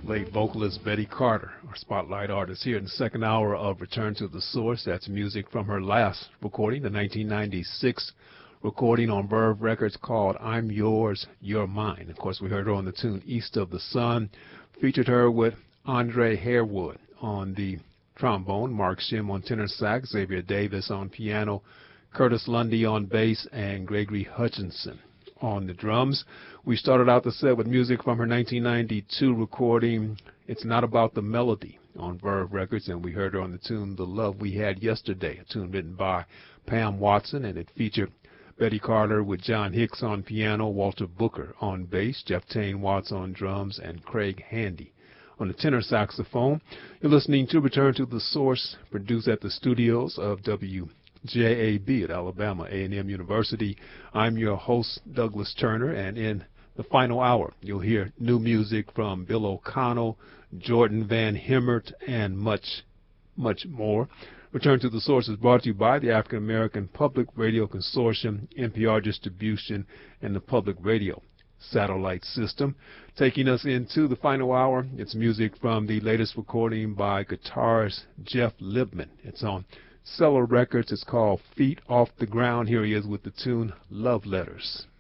late vocalist Betty Carter, our spotlight artist here in the second hour of Return to the Source. That's music from her last recording, the 1996 recording on Verve Records called I'm Yours, You're Mine. Of course, we heard her on the tune East of the Sun, featured her with Andre Harewood on the trombone, Mark Shim on tenor sax, Xavier Davis on piano, Curtis Lundy on bass, and Gregory Hutchinson on the drums. We started out the set with music from her 1992 recording, It's Not About the Melody, on Verve Records, and we heard her on the tune The Love We Had Yesterday, a tune written by Pam Watson, and it featured Betty Carter with John Hicks on piano, Walter Booker on bass, Jeff Tane Watts on drums, and Craig Handy on the tenor saxophone. You're listening to Return to the Source, produced at the studios of WJAB at Alabama A&M University. I'm your host, Douglas Turner, and in the final hour, you'll hear new music from Bill O'Connell, Jordan Van Hemert, and much, much more. Return to the Source is brought to you by the African American Public Radio Consortium, NPR Distribution, and the Public Radio Satellite System. Taking us into the final hour, it's music from the latest recording by guitarist Jeff Libman. It's on Cellar Records. It's called Feet Off the Ground. Here he is with the tune Love Letters.